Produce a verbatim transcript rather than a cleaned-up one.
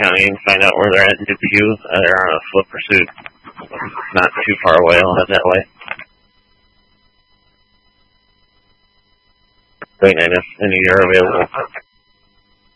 County and find out where they're at in Dubuque. Uh, they're on a foot pursuit. Not too far away. I'll head that way. Wait, Nine, if any are available.